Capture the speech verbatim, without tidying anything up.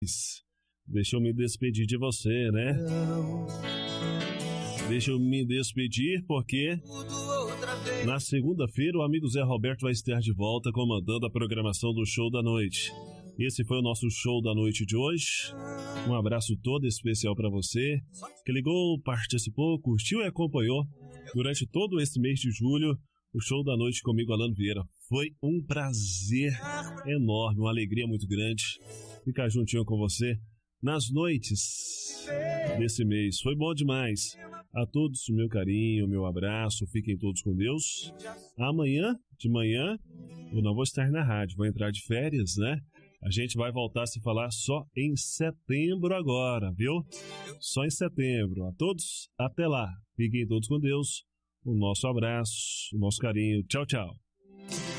Deixa eu me despedir de você, né? Deixa eu me despedir porque na segunda-feira o amigo Zé Roberto vai estar de volta comandando a programação do Show da Noite. Esse foi o nosso Show da Noite de hoje. Um abraço todo especial para você que ligou, participou, curtiu e acompanhou durante todo esse mês de julho o Show da Noite comigo, Alano Vieira. Foi um prazer enorme, uma alegria muito grande ficar juntinho com você nas noites desse mês. Foi bom demais. A todos o meu carinho, o meu abraço, fiquem todos com Deus. Amanhã, de manhã, eu não vou estar na rádio, vou entrar de férias, né? A gente vai voltar a se falar só em setembro agora, viu? Só em setembro. A todos, até lá. Fiquem todos com Deus. O nosso abraço, o nosso carinho. Tchau, tchau.